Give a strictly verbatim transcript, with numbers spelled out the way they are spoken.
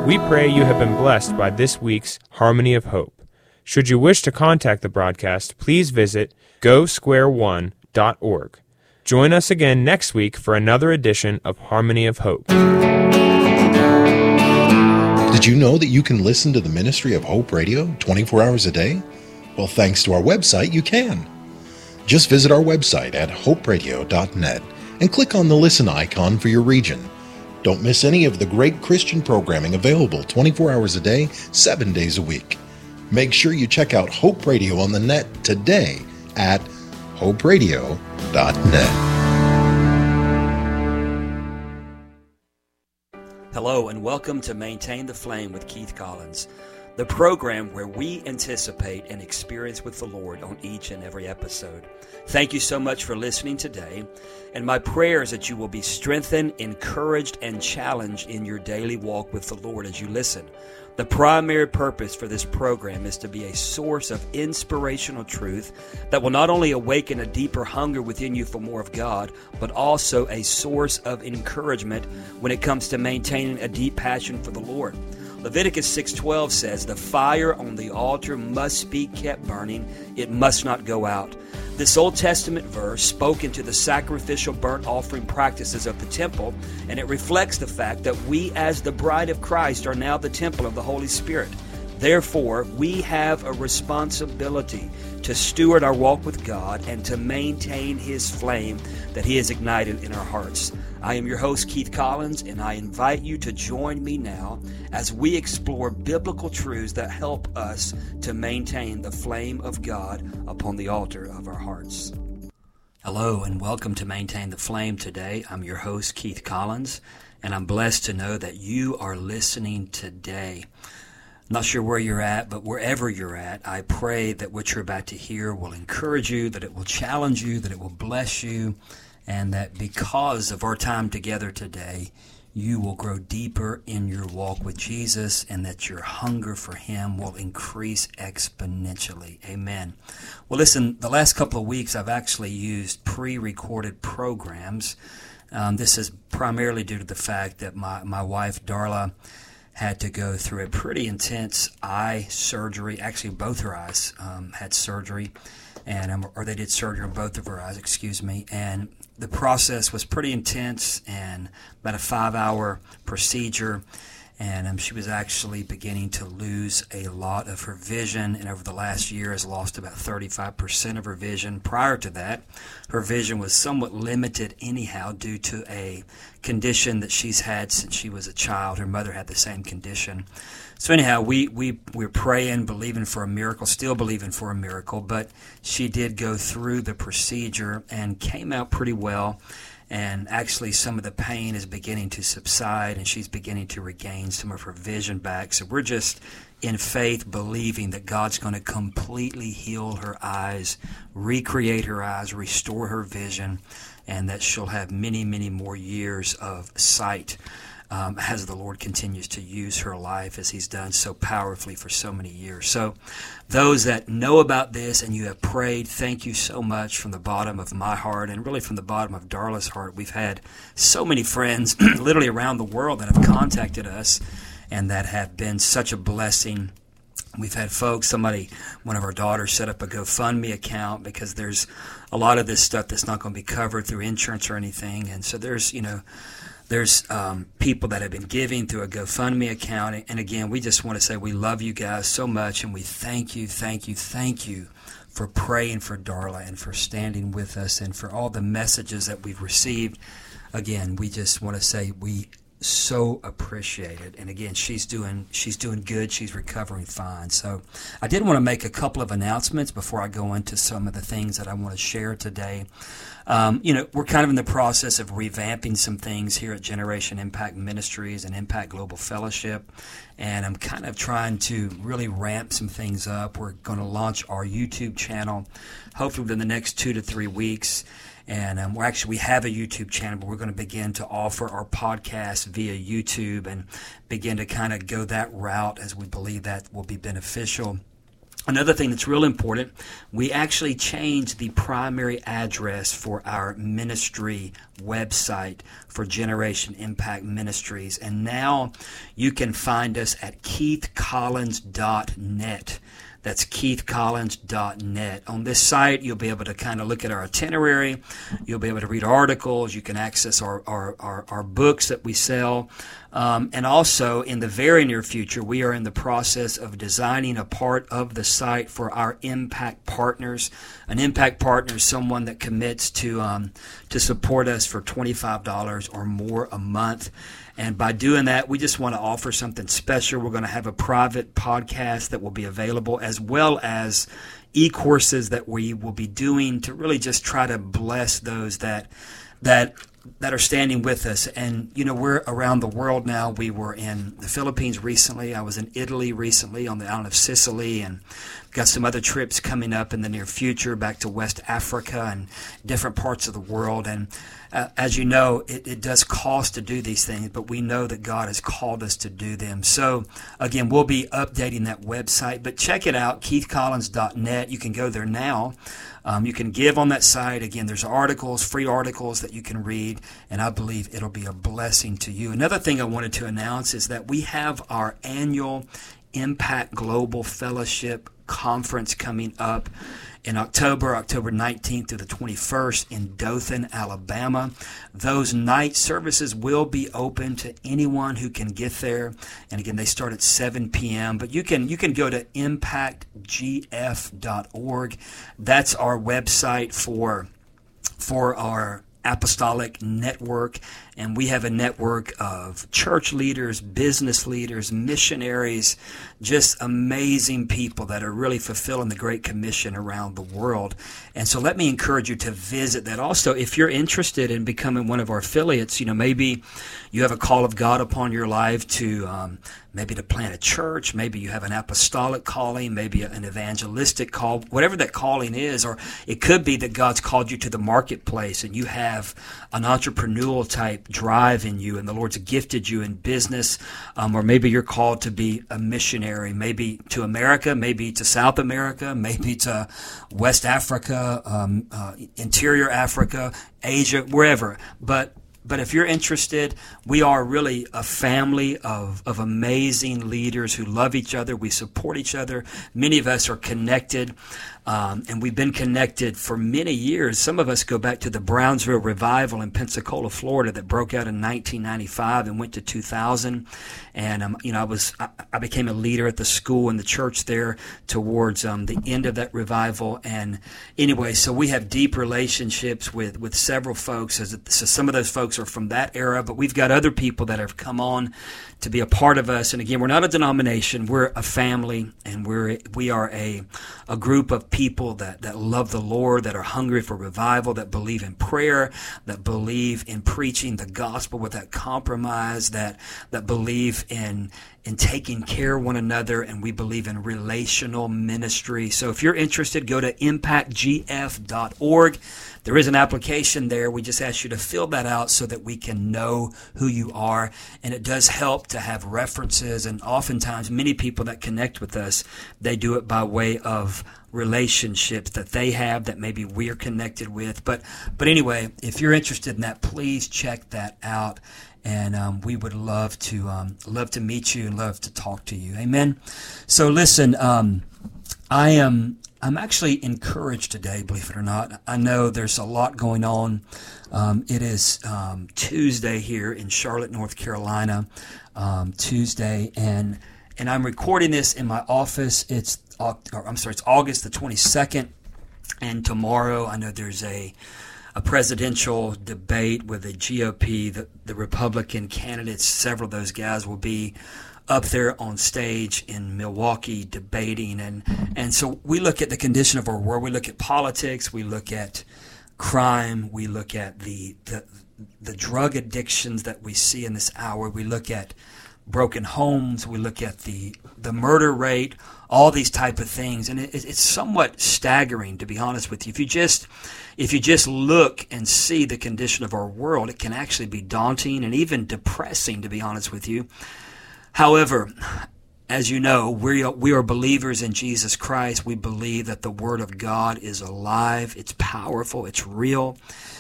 We pray you have been blessed by this week's Harmony of Hope. Should you wish to contact the broadcast, please visit go square one dot org. Join us again next week for another edition of Harmony of Hope. Did you know that you can listen to the Ministry of Hope Radio twenty-four hours a day? Well, thanks to our website, you can. Just visit our website at hope radio dot net and click on the listen icon for your region. Don't miss any of the great Christian programming available twenty-four hours a day, seven days a week. Make sure you check out Hope Radio on the net today at hope radio dot net. Hello and welcome to Maintain the Flame with Keith Collins, the program where we anticipate an experience with the Lord on each and every episode. Thank you so much for listening today, and my prayer is that you will be strengthened, encouraged, and challenged in your daily walk with the Lord as you listen. The primary purpose for this program is to be a source of inspirational truth that will not only awaken a deeper hunger within you for more of God, but also a source of encouragement when it comes to maintaining a deep passion for the Lord. Leviticus six twelve says, "The fire on the altar must be kept burning. It must not go out." This Old Testament verse spoke into the sacrificial burnt offering practices of the temple, and it reflects the fact that we as the bride of Christ are now the temple of the Holy Spirit. Therefore, we have a responsibility to steward our walk with God and to maintain His flame that He has ignited in our hearts. I am your host, Keith Collins, and I invite you to join me now as we explore biblical truths that help us to maintain the flame of God upon the altar of our hearts. Hello, and welcome to Maintain the Flame today. I'm your host, Keith Collins, and I'm blessed to know that you are listening today. Not sure where you're at, but wherever you're at, I pray that what you're about to hear will encourage you, that it will challenge you, that it will bless you, and that because of our time together today, you will grow deeper in your walk with Jesus, and that your hunger for Him will increase exponentially. Amen. Well, listen, the last couple of weeks I've actually used pre-recorded programs. Um, this is primarily due to the fact that my, my wife, Darla, had to go through a pretty intense eye surgery. Actually, both her eyes um, had surgery, and um, or they did surgery on both of her eyes, excuse me. And the process was pretty intense and about a five-hour procedure. And um, she was actually beginning to lose a lot of her vision, and over the last year has lost about thirty-five percent of her vision. Prior to that, her vision was somewhat limited anyhow due to a condition that she's had since she was a child. Her mother had the same condition. So anyhow, we, we, we're praying, believing for a miracle, still believing for a miracle, but she did go through the procedure and came out pretty well. And actually some of the pain is beginning to subside, and she's beginning to regain some of her vision back. So we're just in faith believing that God's going to completely heal her eyes, recreate her eyes, restore her vision, and that she'll have many, many more years of sight um, as the Lord continues to use her life as He's done so powerfully for so many years. So those that know about this and you have prayed, thank you so much from the bottom of my heart and really from the bottom of Darla's heart. We've had so many friends literally around the world that have contacted us and that have been such a blessing. We've had folks, somebody, one of our daughters set up a GoFundMe account because there's a lot of this stuff that's not going to be covered through insurance or anything. And so there's, you know, There's um, people that have been giving through a GoFundMe account. And again, we just want to say we love you guys so much, and we thank you, thank you, thank you for praying for Darla and for standing with us and for all the messages that we've received. Again, we just want to say we so appreciate it. And again, she's doing she's doing good. She's recovering fine. So I did want to make a couple of announcements before I go into some of the things that I want to share today. Um, you know, we're kind of in the process of revamping some things here at Generation Impact Ministries and Impact Global Fellowship, and I'm kind of trying to really ramp some things up. We're going to launch our YouTube channel, hopefully within the next two to three weeks. And um, we're actually, we have a YouTube channel, but we're going to begin to offer our podcast via YouTube and begin to kind of go that route as we believe that will be beneficial. Another thing that's real important, we actually changed the primary address for our ministry website for Generation Impact Ministries. And now you can find us at keith collins dot net. That's keith collins dot net. On this site, you'll be able to kind of look at our itinerary. You'll be able to read articles. You can access our, our, our, our books that we sell. Um, and also, in the very near future, we are in the process of designing a part of the site for our impact partners. An impact partner is someone that commits to um, to support us for twenty-five dollars or more a month. And by doing that, we just want to offer something special. We're going to have a private podcast that will be available, as well as e-courses that we will be doing to really just try to bless those that that that are standing with us. And, you know, we're around the world now. We were in the Philippines recently. I was in Italy recently on the island of Sicily, and got some other trips coming up in the near future back to West Africa and different parts of the world. And uh, as you know, it, it does cost to do these things, but we know that God has called us to do them. So, again, we'll be updating that website, but check it out, keith collins dot net. You can go there now. Um, you can give on that site. Again, there's articles, free articles that you can read, and I believe it'll be a blessing to you. Another thing I wanted to announce is that we have our annual Impact Global Fellowship Conference coming up in October, October nineteenth through the twenty-first in Dothan, Alabama. Those night services will be open to anyone who can get there. And again, they start at seven p.m. But you can you can go to impact g f dot org. That's our website for for our apostolic network, and we have a network of church leaders, business leaders, missionaries, just amazing people that are really fulfilling the Great Commission around the world. And so let me encourage you to visit that. Also, if you're interested in becoming one of our affiliates, you know, maybe you have a call of God upon your life to um, maybe to plant a church, maybe you have an apostolic calling, maybe an evangelistic call, whatever that calling is, or it could be that God's called you to the marketplace and you have an entrepreneurial type drive in you and the Lord's gifted you in business, um, or maybe you're called to be a missionary, maybe to America, maybe to South America, maybe to West Africa, um, uh, interior Africa, Asia, wherever. But But if you're interested, we are really a family of, of amazing leaders who love each other. We support each other. Many of us are connected, um, and we've been connected for many years. Some of us go back to the Brownsville Revival in Pensacola, Florida, that broke out in nineteen ninety-five and went to two thousand. And um, you know, I was I, I became a leader at the school and the church there towards um, the end of that revival. And anyway, so we have deep relationships with with several folks. So some of those folks are from that era, but we've got other people that have come on to be a part of us. And again, we're not a denomination, we're a family, and we're we are a a group of people that, that love the Lord, that are hungry for revival, that believe in prayer, that believe in preaching the gospel without compromise, that that believe in in taking care of one another, and we believe in relational ministry. So if you're interested, go to impact g f dot org. There is an application there. We just ask you to fill that out so that we can know who you are. And it does help to have references. And oftentimes, many people that connect with us, they do it by way of relationships that they have that maybe we're connected with. But but anyway, if you're interested in that, please check that out. And um, we would love to um, love to meet you and love to talk to you. Amen. So listen, um, I am I'm actually encouraged today, believe it or not. I know there's a lot going on. Um, it is um, Tuesday here in Charlotte, North Carolina, um, Tuesday, and and I'm recording this in my office. It's or I'm sorry, it's August the twenty-second, and tomorrow I know there's a a presidential debate with the G O P, the, the Republican candidates. Several of those guys will be up there on stage in Milwaukee debating. And, and so we look at the condition of our world. We look at politics. We look at crime. We look at the, the, the drug addictions that we see in this hour. We look at broken homes. We look at the, the murder rate, all these type of things. And it, it's somewhat staggering, to be honest with you. If you just, if you just look and see the condition of our world, it can actually be daunting and even depressing, to be honest with you. However, As you know, we are, we are believers in Jesus Christ. We believe that the Word of God is alive, it's powerful, it's real.